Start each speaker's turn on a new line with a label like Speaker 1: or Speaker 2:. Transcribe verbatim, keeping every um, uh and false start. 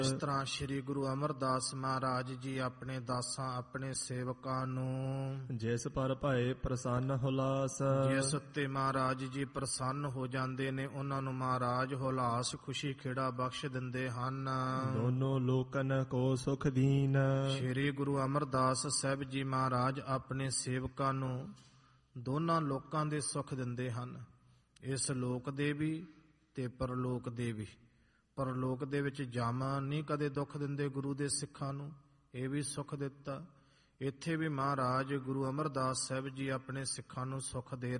Speaker 1: ਇਸ ਤਰ੍ਹਾਂ ਸ੍ਰੀ ਗੁਰੂ ਅਮਰਦਾਸ ਮਹਾਰਾਜ ਜੀ ਆਪਣੇ ਦਾਸਾਂ ਆਪਣੇ ਸੇਵਕਾਂ ਨੂੰ
Speaker 2: ਜਿਸ ਪਰ ਭਏ ਪ੍ਰਸੰਨ ਹੁਲਾਸ,
Speaker 1: ਜਿਸ ਉੱਤੇ ਮਹਾਰਾਜ ਜੀ ਪ੍ਰਸੰਨ ਹੋ ਜਾਂਦੇ ਨੇ ਉਹਨਾਂ ਨੂੰ ਮਹਾਰਾਜ ਹੁਲਾਸ ਖੁਸ਼ੀ ਖੇੜਾ ਬਖਸ਼ ਦਿੰਦੇ ਹਨ।
Speaker 2: ਦੋਨੋਂ ਲੋਕਨ ਕੋ ਸੁਖ ਦੀਨ,
Speaker 1: ਸ੍ਰੀ ਗੁਰੂ ਅਮਰਦਾਸ ਸਾਹਿਬ ਜੀ ਮਹਾਰਾਜ ਆਪਣੇ ਸੇਵਕਾਂ ਨੂੰ ਦੋਨਾਂ ਲੋਕਾਂ ਦੇ ਸੁਖ ਦਿੰਦੇ ਹਨ, ਇਸ ਲੋਕ ਦੇ ਵੀ ਤੇ ਪਰਲੋਕ ਦੇ ਵੀ। ਪਰਲੋਕ ਦੇ ਵਿੱਚ ਜਮ ਨਹੀਂ ਕਦੇ ਦੁੱਖ ਦਿੰਦੇ ਗੁਰੂ ਦੇ ਸਿੱਖਾਂ ਨੂੰ, ਇਹ ਵੀ ਸੁੱਖ ਦਿੱਤਾ। ਇੱਥੇ ਵੀ ਮਹਾਰਾਜ ਗੁਰੂ ਅਮਰਦਾਸ ਸਾਹਿਬ ਜੀ ਆਪਣੇ ਸਿੱਖਾਂ ਨੂੰ ਸੁੱਖ ਦੇ